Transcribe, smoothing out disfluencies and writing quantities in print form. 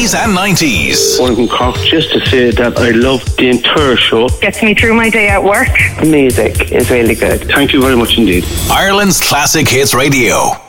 80s and 90s. One from Cork, just to say that I love the entire show. Gets me through my day at work. The music is really good. Thank you very much indeed. Ireland's Classic Hits Radio.